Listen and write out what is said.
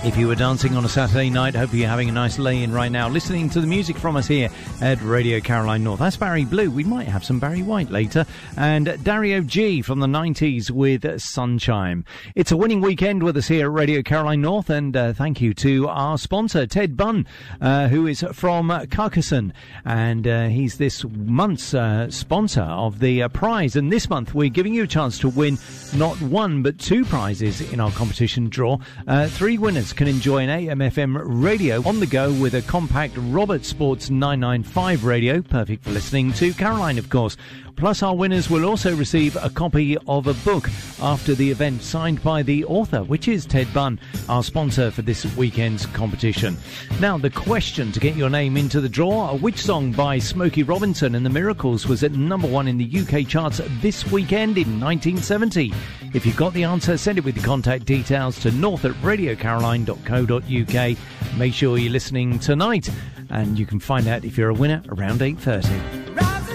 If you were dancing on a Saturday night, hope you're having a nice lay-in right now, listening to the music from us here at Radio Caroline North. That's Barry Blue. We might have some Barry White later. And Dario G from the 90s with Sunshine. It's a winning weekend with us here at Radio Caroline North, and thank you to our sponsor, Ted Bunn, who is from Carcassonne. And he's this month's sponsor of the prize. And this month, we're giving you a chance to win not one, but two prizes in our competition draw. Three winners can enjoy an AM/FM radio on the go with a compact Robert Sports 995 radio, perfect for listening to Caroline, of course. Plus, our winners will also receive a copy of a book after the event signed by the author, which is Ted Bunn, our sponsor for this weekend's competition. Now, the question to get your name into the draw: which song by Smokey Robinson and the Miracles was at number one in the UK charts this weekend in 1970? If you've got the answer, send it with your contact details to north@radiocaroline.co.uk. Make sure you're listening tonight, and you can find out if you're a winner around 8:30.